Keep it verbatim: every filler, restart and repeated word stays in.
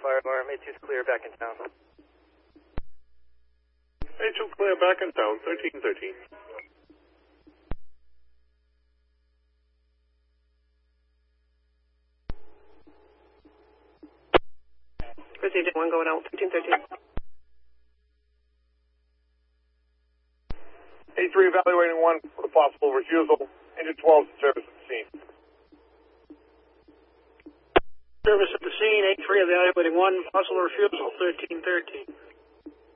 fire alarm. A two's clear, back in town. A two clear, back in town, thirteen thirteen. Agent one going out, thirteen thirteen. A three evaluating one for the possible refusal. Engine twelve is in service at the scene. Service at the scene, A three evaluating one, possible refusal, thirteen thirteen.